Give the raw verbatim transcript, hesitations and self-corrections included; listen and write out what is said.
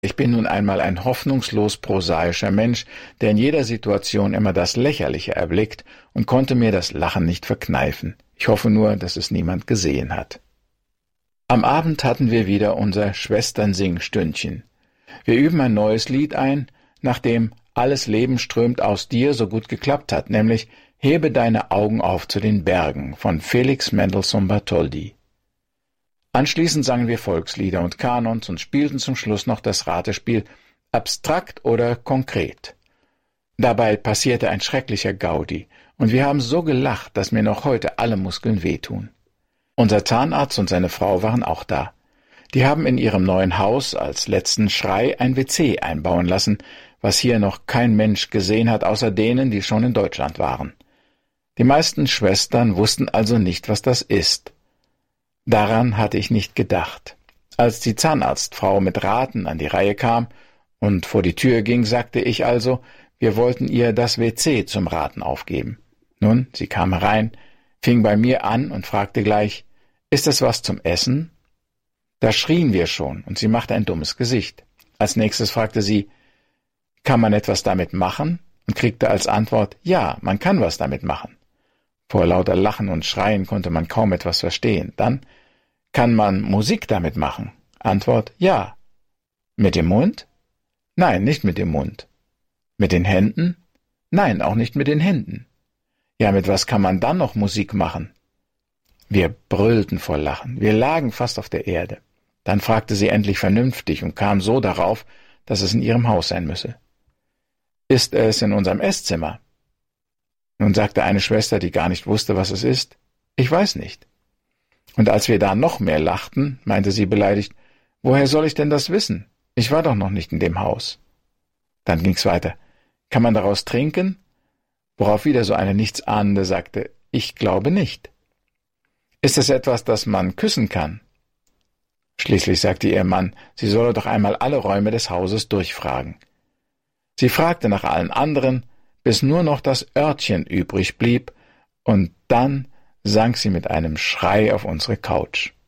Ich bin nun einmal ein hoffnungslos prosaischer Mensch, der in jeder Situation immer das Lächerliche erblickt und konnte mir das Lachen nicht verkneifen. Ich hoffe nur, dass es niemand gesehen hat. Am Abend hatten wir wieder unser Schwestern-Sing-Stündchen. Wir üben ein neues Lied ein, nachdem Alles Leben strömt aus dir so gut geklappt hat, nämlich Hebe deine Augen auf zu den Bergen von Felix Mendelssohn Bartholdy. Anschließend sangen wir Volkslieder und Kanons und spielten zum Schluss noch das Ratespiel Abstrakt oder Konkret. Dabei passierte ein schrecklicher Gaudi, und wir haben so gelacht, dass mir noch heute alle Muskeln wehtun. Unser Zahnarzt und seine Frau waren auch da. Die haben in ihrem neuen Haus als letzten Schrei ein W C einbauen lassen, was hier noch kein Mensch gesehen hat, außer denen, die schon in Deutschland waren. Die meisten Schwestern wussten also nicht, was das ist. Daran hatte ich nicht gedacht. Als die Zahnarztfrau mit Raten an die Reihe kam und vor die Tür ging, sagte ich also, wir wollten ihr das W C zum Raten aufgeben. Nun, sie kam herein, fing bei mir an und fragte gleich, ist das was zum Essen? Da schrien wir schon, und sie machte ein dummes Gesicht. Als nächstes fragte sie, kann man etwas damit machen? Und kriegte als Antwort, ja, man kann was damit machen. Vor lauter Lachen und Schreien konnte man kaum etwas verstehen. Dann, kann man Musik damit machen? Antwort, ja. Mit dem Mund? Nein, nicht mit dem Mund. Mit den Händen? Nein, auch nicht mit den Händen. Ja, mit was kann man dann noch Musik machen? Wir brüllten vor Lachen. Wir lagen fast auf der Erde. Dann fragte sie endlich vernünftig und kam so darauf, dass es in ihrem Haus sein müsse. Ist es in unserem Esszimmer? Nun sagte eine Schwester, die gar nicht wusste, was es ist, ich weiß nicht. Und als wir da noch mehr lachten, meinte sie beleidigt, woher soll ich denn das wissen? Ich war doch noch nicht in dem Haus. Dann ging's weiter. Kann man daraus trinken? Worauf wieder so eine Nichtsahnende sagte, ich glaube nicht. Ist es etwas, das man küssen kann? Schließlich sagte ihr Mann, sie solle doch einmal alle Räume des Hauses durchfragen. Sie fragte nach allen anderen, bis nur noch das Örtchen übrig blieb, und dann sank sie mit einem Schrei auf unsere Couch.